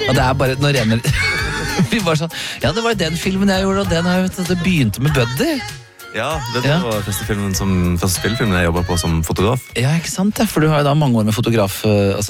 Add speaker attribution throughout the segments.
Speaker 1: Og det bare, nå renner vi bare sånn, ja, det var den filmen jeg gjorde, og det begynte med Buddy.
Speaker 2: Ja, det var første spillfilmen jeg jobbet på som fotograf.
Speaker 1: Ja, ikke sant det, for du har jo da mange år med fotograf, altså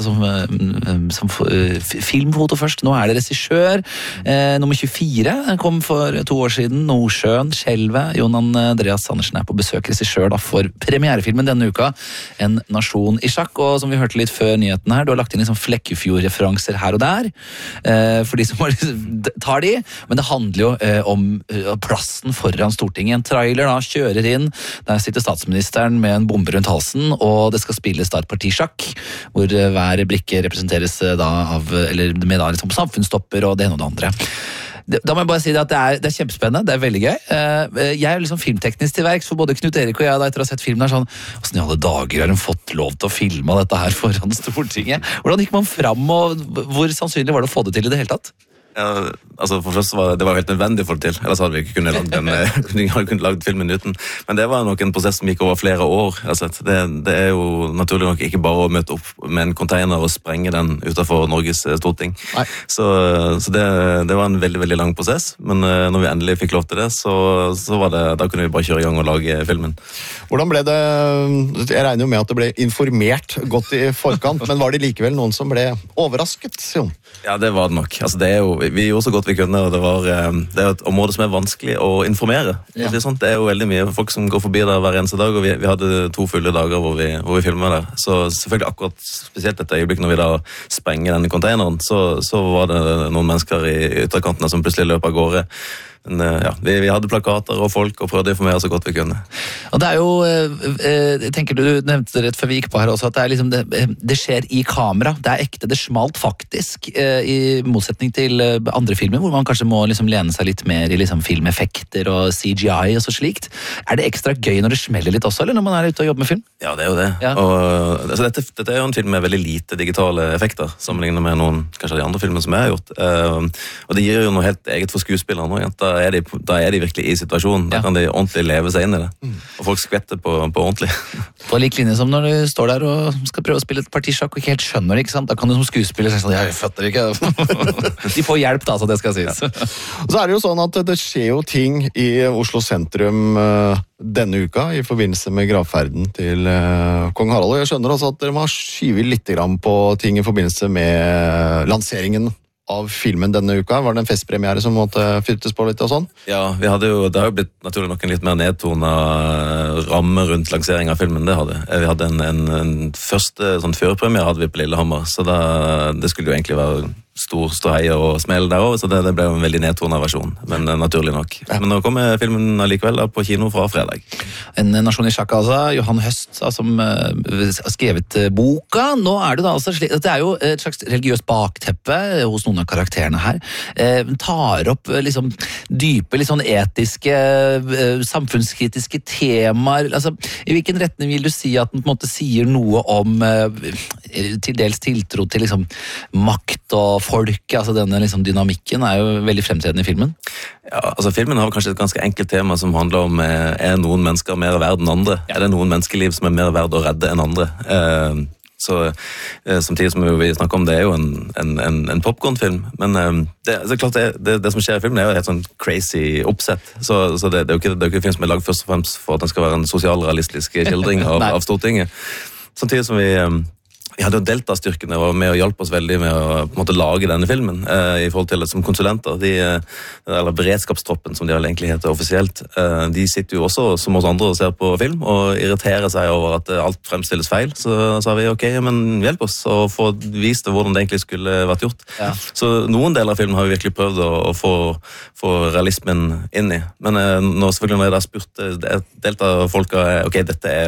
Speaker 1: som filmfoto først. Nå det regissør. Nummer 24 kom for 2 år siden. Nordsjøen, Skjelvet. Jon Andreas Andersen på besøk, regissør da for premierefilmen denne uka. En nasjon i sjakk, og som vi hørte litt før nyheten her, du har lagt inn liksom Flekkefjord-referanser her og der, for de som tar de, men det handler jo om plassen foran Stortinget. En trailer da kjører inn, der sitter statsministeren med en bombe rundt halsen, og det skal spilles da et partisjakk, hvor hver brikke representeres da med da liksom samfunnsstopper og det ene og det andre. Da må jeg bare si at det kjempespennende, det veldig gøy. Jeg liksom filmteknisk til verks, for både Knut Erik og jeg da, etter å ha sett filmen sånn, hvordan i alle dager har de fått lov til å filme dette her foran Stortinget? Hvordan gikk man fram, og hvor sannsynlig var det å få det til i det hele tatt?
Speaker 2: Ja, altså for først det var helt nødvendig å få det til, ellers hadde vi ikke kunnet lage filmen uten. Men det var nok en prosess som gikk over flere år. Altså, det jo naturlig nok ikke bare å møte opp med en container og sprenge den utenfor Norges Storting. Så det var en veldig, veldig lang prosess, men når vi endelig fikk lov til det, så var det, da kunne vi bare kjøre i gang og lage filmen.
Speaker 3: Hvordan ble det, jeg regner jo med at det ble informert godt i forkant, men var det likevel noen som ble overrasket, Jon?
Speaker 2: Ja, det var det nok. Altså, vi gjorde så godt vi kunne, og det er et område som vanskelig å informere. Ja. Det jo veldig mye folk som går forbi der hver eneste dag, og vi hadde 2 fulle dager hvor vi filmet der. Så selvfølgelig akkurat spesielt dette øyeblikk når vi da sprenger denne containeren, så var det noen mennesker i ytterkantene som plutselig løp av gårde. Men ja, vi hadde plakater og folk og prøvde å informere så godt vi kunne.
Speaker 1: Og det jo, tenker du nevnte det rett før vi gikk på her også, at det liksom, det skjer i kamera, det ekte, det smalt faktisk, i motsetning til andre filmer, hvor man kanskje må liksom lene seg litt mer i liksom filmeffekter og CGI og så slikt. Det ekstra gøy når det smeller litt også, eller når man ute og jobber med film?
Speaker 2: Ja, det jo det. Ja. Og, altså, dette jo en film med veldig lite digitale effekter, sammenlignet med noen, kanskje de andre filmene som jeg har gjort. Og det gir jo noe helt eget for skuespillerne også, da de virkelig i situasjonen. Da kan de ordentlig leve seg inn i det. Og folk skvetter på ordentlig.
Speaker 1: På lik linje som når du står der og skal prøve å spille et partisjakk og ikke helt skjønner det, ikke sant? Da kan du som skuespiller si sånn, jeg fatter ikke. De får hjelp da, så det skal sies.
Speaker 3: Ja. Så det jo sånn at det skjer jo ting i Oslo sentrum denne uka i forbindelse med gravferden til kong Harald. Og jeg skjønner også at dere må skyve litt grann på ting i forbindelse med lanseringen av filmen denne uka. Var det en festpremiere som måtte fyrtes på litt og sånn? Ja,
Speaker 2: det har jo blitt naturlig nok en litt mer nedtonet ramme rundt lansering av filmen. Det hadde. Vi hadde en første sånn førpremiere hadde vi på Lillehammer, så det skulle jo egentlig være stor ståhei og smell der også, så det ble jo en veldig nedtonet versjon, men naturlig nok. Ja. Men nå kommer filmen allikevel på kino fra fredag.
Speaker 1: En nasjon i sjakk altså, Johan Høst, som har skrevet boka. Nå det da altså slik, det jo et slags religiøst bakteppe hos noen av karakterene her. Tar opp liksom dype, litt sånn etiske, samfunnskritiske temaer. Altså, i hvilken retning vil du si at den på en måte sier noe om til dels tiltro til liksom makt og folket, altså denne liksom dynamikken jo veldig fremtredende i filmen?
Speaker 2: Ja, altså filmen har kanskje et ganske enkelt tema som handler om noen mennesker mer verd enn andre? Ja. Det noen menneskeliv som mer verd å redde enn andre? Så samtidig som vi snakker om, det jo en popcornfilm, men det klart det som skjer i filmen jo et sånn crazy oppsett, så det jo ikke en film som laget først og fremst for at den skal være en sosialrealistisk skildring av Stortinget. Samtidig som vi hadde jo Delta-styrkene var med og hjalp oss veldig med å på en måte lage denne filmen i forhold til som konsulenter. Eller beredskapstroppen, som de egentlig heter offisielt, de sitter jo også som oss andre og ser på film og irriterer seg over at alt fremstilles feil. Så sa vi ok, men hjelp oss å få vist hvordan det egentlig skulle vært gjort. Ja. Så noen deler av filmen har vi virkelig prøvd å få realismen inn i. Men selvfølgelig når jeg da spurte Delta-folka, ok, dette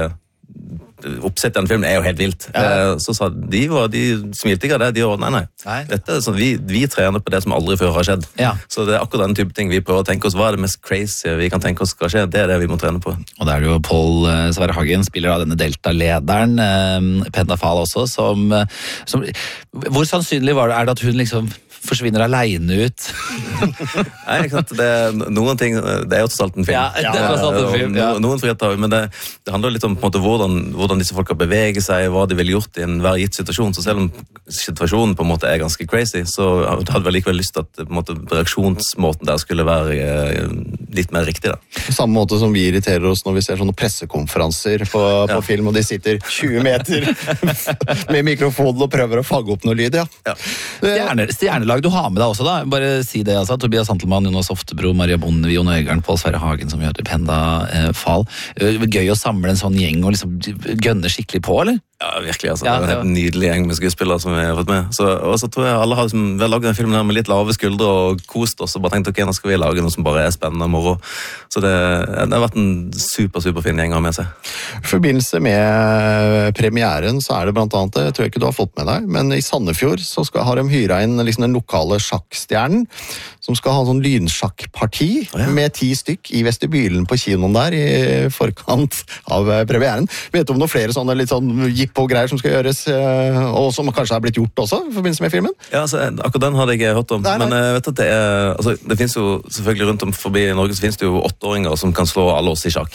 Speaker 2: oppsett i den filmen jo helt vilt. Ja. Så sa de smilte ikke av det. De var, nei. Dette sånn, vi trener på det som aldri før har skjedd. Ja. Så det akkurat den type ting vi prøver å tenke oss. Hva det mest crazy vi kan tenke oss skal skje? Det det vi må trene på.
Speaker 1: Og det det jo Pål Sverre Hagen, spiller av denne Delta-lederen, Pendafal også, som hvor sannsynlig det at hun liksom forsvinner alene ut
Speaker 2: Nei, ikke sant. Noen ting, det jo tross alt en film.
Speaker 1: Ja, det tross alt en film, ja.
Speaker 2: Noen friheter, men det handler litt om på en måte, hvordan disse folka beveger seg, hva de ville gjort i enhver gitt situasjon. Så selv om situasjonen på en måte ganske crazy, så hadde vi likevel lyst til at på en måte, reaksjonsmåten der skulle være litt mer riktig. Da.
Speaker 3: På samme måte som vi irriterer oss når vi ser sånne pressekonferanser på film, og de sitter 20 meter med mikrofonen og prøver å fagge opp noe lyd, ja.
Speaker 1: Stjernelag du har med deg også, da. Bare si det, altså. Tobias Santelmann, Jonas Oftebro, Maria Bondevie, Jon Øigarden, Pål Sverre Hagen, som gjør det, Penda Fahl. Gøy å samle en sånn gjeng og liksom gønne skikkelig på, eller?
Speaker 2: Ja, virkelig. Altså. Det er en helt nydelig gjeng med skuespillere som vi har fått med. Og så tror jeg alle har vi har laget den filmen her med litt lave skuldre og kost oss og bare tenkt, ok, nå skal vi lage noe som bare spennende og moro. Så det har vært en superfin gjeng å ha med seg.
Speaker 3: I forbindelse med premieren så det blant annet, jeg tror ikke du har fått med deg, men i Sandefjord så har de hyret inn liksom den lokale sjakkstjernen, som skal ha en sånn lynsjakkparti med 10 stykk i vestibylen på kinoen der i forkant av premieren. Vet du om noen flere sånne litt sånn jippo-greier som skal gjøres, og som kanskje har blitt gjort også i forbindelse med filmen?
Speaker 2: Ja, altså, akkurat den hadde jeg ikke hørt om, men jeg vet at det finnes jo selvfølgelig rundt om forbi i Norge så finnes det jo 8-åringer som kan slå alle oss i sjakk.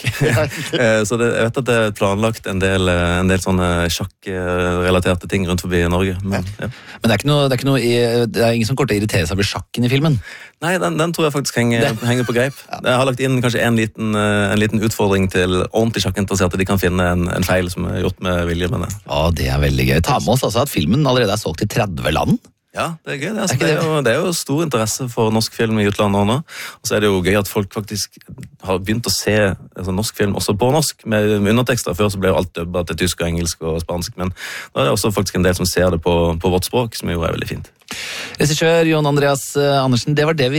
Speaker 2: Så jeg vet at det planlagt en del sånne sjakkrelaterte ting rundt forbi i Norge. Men
Speaker 1: det er ingen som kommer til å irritere seg over sjakken i filmen?
Speaker 2: Nei, den tror jeg faktisk henger på greip. Jeg har lagt inn kanskje en liten utfordring til ordentlig sjakkinteresserte. De kan finne en feil som gjort med vilje.
Speaker 1: Det veldig gøy. Ta med oss altså at filmen allerede solgt i 30 land.
Speaker 2: Ja, det gøy. Det er jo stor interesse for norsk film i utlandet nå. Og så det jo gøy at folk faktisk har begynt å se norsk film også på norsk, med undertekster. Før så ble jo alt døbbet til tysk og engelsk og spansk, men nå det også faktisk en del som ser det på vårt språk, som jo veldig fint.
Speaker 1: Regissør Jon Andreas Andersen, det var det vi